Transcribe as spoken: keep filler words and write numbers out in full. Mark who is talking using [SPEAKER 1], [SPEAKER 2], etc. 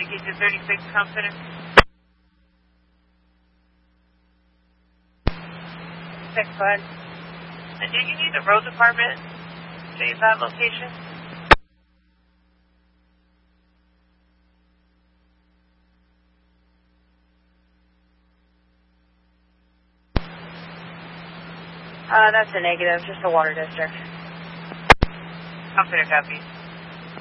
[SPEAKER 1] T two thirty-six, com center. Six, go ahead. And do you need the road department to that location? Uh, that's a negative, just a water district. I'm gonna copy.